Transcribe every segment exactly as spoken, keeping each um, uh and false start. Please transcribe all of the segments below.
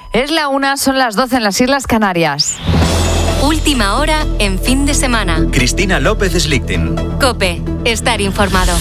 Es la una, son las doce en las Islas Canarias. Última hora en fin de semana. Cristina López Slichting. COPE. Estar informado.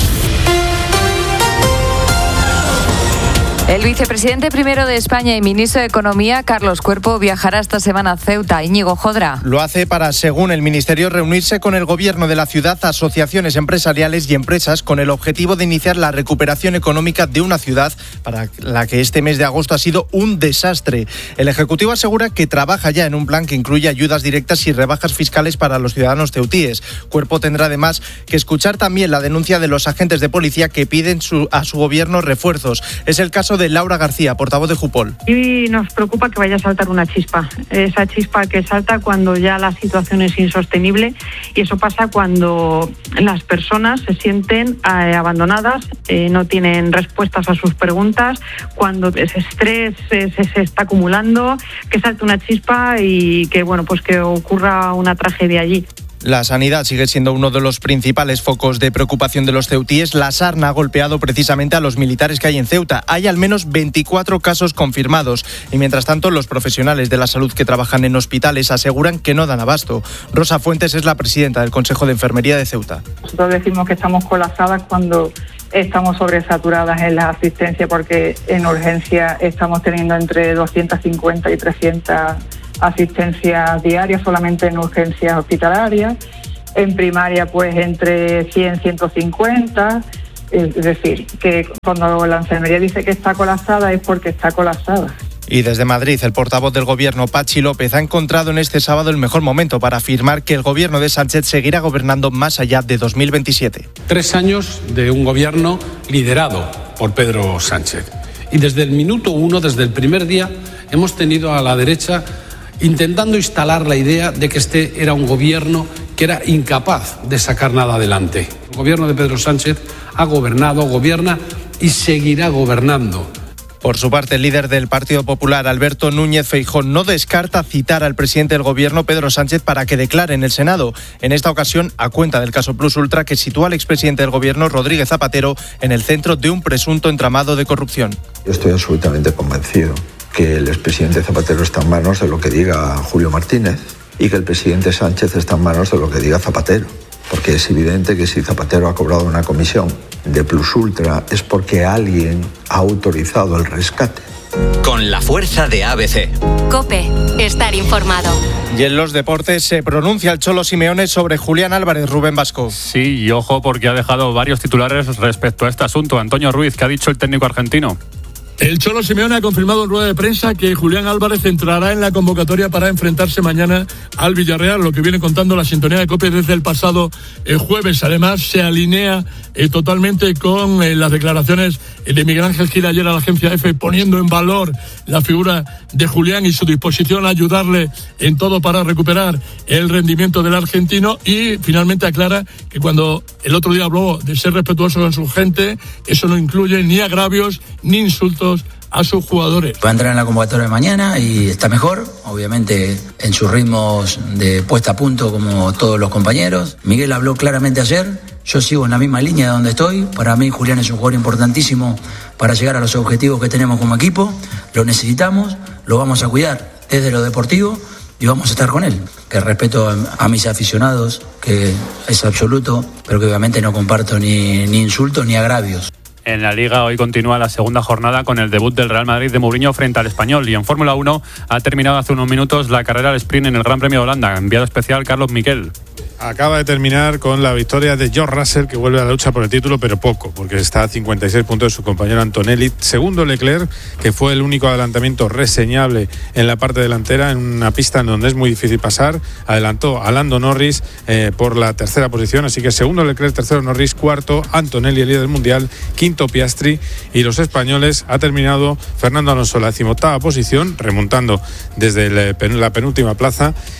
El vicepresidente primero de España y ministro de Economía, Carlos Cuerpo, viajará esta semana a Ceuta. Íñigo Jodra. Lo hace para, según el Ministerio, reunirse con el gobierno de la ciudad, asociaciones empresariales y empresas con el objetivo de iniciar la recuperación económica de una ciudad para la que este mes de agosto ha sido un desastre. El Ejecutivo asegura que trabaja ya en un plan que incluye ayudas directas y rebajas fiscales para los ciudadanos ceutíes. Cuerpo tendrá además que escuchar también la denuncia de los agentes de policía que piden su, a su gobierno refuerzos. Es el caso de Laura García, portavoz de Jupol. Y nos preocupa que vaya a saltar una chispa, esa chispa que salta cuando ya la situación es insostenible, y eso pasa cuando las personas se sienten eh, abandonadas, eh, no tienen respuestas a sus preguntas, cuando ese estrés eh, se, se está acumulando, que salte una chispa y que bueno pues que ocurra una tragedia allí. La sanidad sigue siendo uno de los principales focos de preocupación de los ceutíes. La Sarna ha golpeado precisamente a los militares que hay en Ceuta. Hay al menos veinticuatro casos confirmados y mientras tanto los profesionales de la salud que trabajan en hospitales aseguran que no dan abasto. Rosa Fuentes es la presidenta del Consejo de Enfermería de Ceuta. Nosotros decimos que estamos colapsadas cuando estamos sobresaturadas en la asistencia, porque en urgencia estamos teniendo entre doscientas cincuenta y trescientas asistencias diarias solamente en urgencias hospitalarias. En primaria pues entre cien, ciento cincuenta. Es decir, que cuando la enfermería dice que está colapsada es porque está colapsada. Y desde Madrid, el portavoz del Gobierno, Patxi López, ha encontrado en este sábado el mejor momento para afirmar que el Gobierno de Sánchez seguirá gobernando más allá de dos mil veintisiete. Tres años de un Gobierno liderado por Pedro Sánchez. Y desde el minuto uno, desde el primer día, hemos tenido a la derecha intentando instalar la idea de que este era un gobierno que era incapaz de sacar nada adelante. El gobierno de Pedro Sánchez ha gobernado, gobierna y seguirá gobernando. Por su parte, el líder del Partido Popular, Alberto Núñez Feijóo, no descarta citar al presidente del Gobierno, Pedro Sánchez, para que declare en el Senado. En esta ocasión, a cuenta del caso Plus Ultra, que sitúa al expresidente del Gobierno, Rodríguez Zapatero, en el centro de un presunto entramado de corrupción. Yo estoy absolutamente convencido que el expresidente Zapatero está en manos de lo que diga Julio Martínez y que el presidente Sánchez está en manos de lo que diga Zapatero. Porque es evidente que si Zapatero ha cobrado una comisión de Plus Ultra es porque alguien ha autorizado el rescate. Con la fuerza de A B C. COPE. Estar informado. Y en los deportes se pronuncia el Cholo Simeone sobre Julián Álvarez. Rubén Vasco. Sí, y ojo porque ha dejado varios titulares respecto a este asunto. Antonio Ruiz, ¿qué ha dicho el técnico argentino? El Cholo Simeone ha confirmado en rueda de prensa que Julián Álvarez entrará en la convocatoria para enfrentarse mañana al Villarreal, lo que viene contando la sintonía de COPE desde el pasado eh, jueves. Además, se alinea eh, totalmente con eh, las declaraciones de Miguel Ángel Gil ayer a la agencia EFE, poniendo en valor la figura de Julián y su disposición a ayudarle en todo para recuperar el rendimiento del argentino. Y finalmente aclara que cuando el otro día habló de ser respetuoso con su gente, eso no incluye ni agravios ni insultos a sus jugadores. Va a entrar en la convocatoria de mañana y está mejor, obviamente en sus ritmos de puesta a punto como todos los compañeros. Miguel habló claramente ayer, yo sigo en la misma línea de donde estoy. Para mí Julián es un jugador importantísimo para llegar a los objetivos que tenemos como equipo. Lo necesitamos, lo vamos a cuidar desde lo deportivo y vamos a estar con él. Que respeto a, a mis aficionados, que es absoluto, pero que obviamente no comparto ni, ni insultos ni agravios. En la Liga hoy continúa la segunda jornada con el debut del Real Madrid de Mourinho frente al Español, y en Fórmula uno ha terminado hace unos minutos la carrera al sprint en el Gran Premio de Holanda. Enviado especial Carlos Miquel. Acaba de terminar con la victoria de George Russell, que vuelve a la lucha por el título, pero poco, porque está a cincuenta y seis puntos de su compañero Antonelli. Segundo Leclerc, que fue el único adelantamiento reseñable en la parte delantera, en una pista en donde es muy difícil pasar. Adelantó a Lando Norris eh, por la tercera posición, así que segundo Leclerc, tercero Norris, cuarto Antonelli, el líder del mundial, quinto Piastri, y los españoles ha terminado Fernando Alonso la decimoctava posición, remontando desde la penúltima plaza,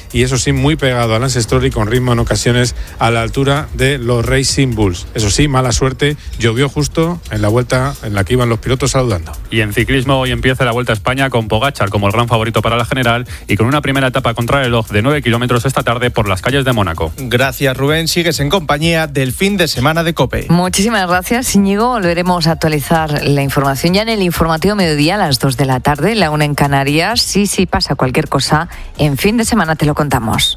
y eso sí, muy pegado al Lance Stroll y con ritmo en ocasiones a la altura de los Racing Bulls. Eso sí, mala suerte, llovió justo en la vuelta en la que iban los pilotos saludando. Y en ciclismo hoy empieza la Vuelta a España con Pogačar como el gran favorito para la general y con una primera etapa contrarreloj de nueve kilómetros esta tarde por las calles de Mónaco. Gracias, Rubén. Sigues en compañía del fin de semana de COPE. Muchísimas gracias, Íñigo. Volveremos a actualizar la información ya en el informativo mediodía a las dos de la tarde, la una en Canarias. Sí, sí, pasa cualquier cosa, en fin de semana te lo contamos.